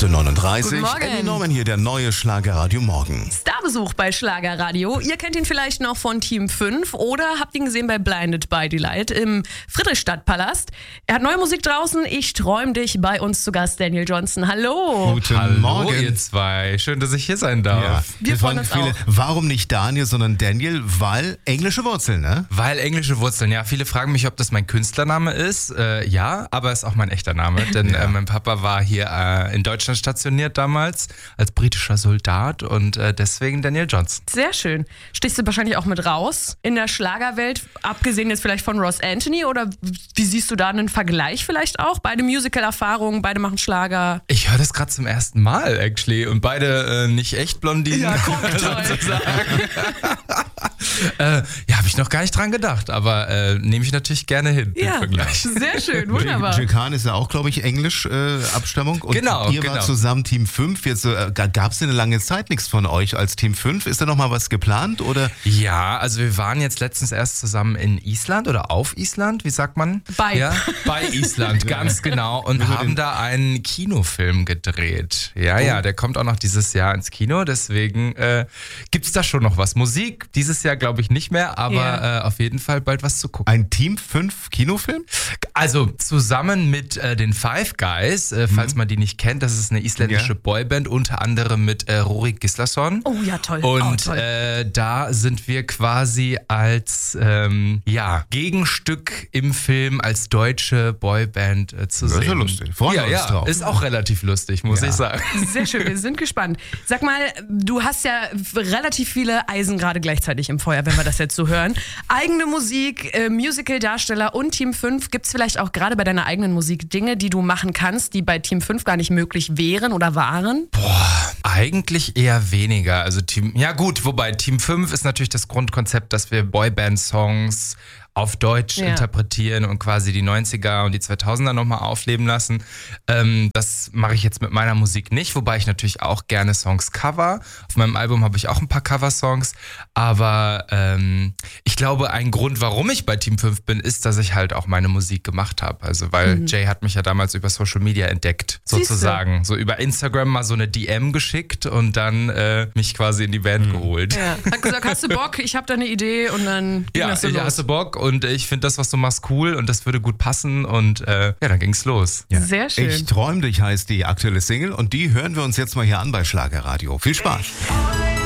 8.39 Guten Uhr. Morgen. Andy Norman hier, der neue Schlagerradio Morgen. Starbesuch bei Schlagerradio. Ihr kennt ihn vielleicht noch von Team 5 oder habt ihn gesehen bei Blinded by Delight im Friedrichstadtpalast. Er hat neue Musik draußen. Ich träum dich. Bei uns zu Gast Daniel Johnston. Hallo. Guten Morgen. ihr zwei. Schön, dass ich hier sein darf. Ja, Wir das freuen waren uns viele. auch. Warum nicht Daniel, sondern Daniel? Weil englische Wurzeln, ne? Weil englische Wurzeln, ja. Viele fragen mich, ob das mein Künstlername ist. Ja, aber ist auch mein echter Name. Denn mein Papa war hier in Deutschland stationiert damals als britischer Soldat und deswegen Daniel Johnston. Sehr schön. Stichst du wahrscheinlich auch mit raus in der Schlagerwelt, abgesehen jetzt vielleicht von Ross Anthony, oder wie siehst du da einen Vergleich vielleicht auch? Beide Musical-Erfahrungen, beide machen Schlager. Ich höre das gerade zum ersten Mal, actually. Und beide nicht echt Blondinen. Ja, guck, toll. sozusagen. Ja, habe ich noch gar nicht dran gedacht, aber nehme ich natürlich gerne hin, den Ja, Vergleich. sehr schön, wunderbar. Jay Khan ist ja auch, glaube ich, Englisch Abstammung. Und Genau, ihr wart zusammen Team 5. Jetzt gab es eine lange Zeit nichts von euch als Team 5. Ist da noch mal was geplant? Oder? Ja, also wir waren jetzt letztens erst zusammen in Island oder auf Island, wie sagt man? Bei Island, ganz genau. Und haben da einen Kinofilm gedreht. Ja, der kommt auch noch dieses Jahr ins Kino, deswegen gibt's da schon noch was. Musik dieses Jahr glaube ich nicht mehr, aber auf jeden Fall bald was zu gucken. Ein Team 5 Kinofilm? Also zusammen mit den Five Guys, falls man die nicht kennt, das ist eine isländische Boyband, unter anderem mit Rurik Gíslason. Oh ja, toll. Und toll. da sind wir quasi als Gegenstück im Film als deutsche Boyband zu sehen. Das ist ja lustig. Freuen wir uns drauf. Ist auch relativ lustig, muss ich sagen. Sehr schön, wir sind gespannt. Sag mal, du hast ja relativ viele Eisen gerade gleichzeitig im Feuer, wenn wir das jetzt so hören. Eigene Musik, Musical-Darsteller und Team 5. Gibt es vielleicht auch gerade bei deiner eigenen Musik Dinge, die du machen kannst, die bei Team 5 gar nicht möglich wären oder waren? Eigentlich eher weniger. Also wobei Team 5 ist natürlich das Grundkonzept, dass wir Boyband-Songs auf Deutsch interpretieren und quasi die 90er und die 2000er nochmal aufleben lassen. Das mache ich jetzt mit meiner Musik nicht, wobei ich natürlich auch gerne Songs cover. Auf meinem Album habe ich auch ein paar Cover-Songs, aber ich glaube, ein Grund, warum ich bei Team 5 bin, ist, dass ich halt auch meine Musik gemacht habe. Also weil Jay hat mich ja damals über Social Media entdeckt, sozusagen. So über Instagram mal so eine DM geschickt und dann mich quasi in die Band geholt. Ja. Hat gesagt, hast du Bock? Ich habe da eine Idee und dann ging das so los. Hast du Bock? Und ich finde das, was du machst, cool und das würde gut passen und dann ging's los. Ja. Sehr schön. Ich träum dich heißt die aktuelle Single und die hören wir uns jetzt mal hier an bei Schlagerradio. Viel Spaß.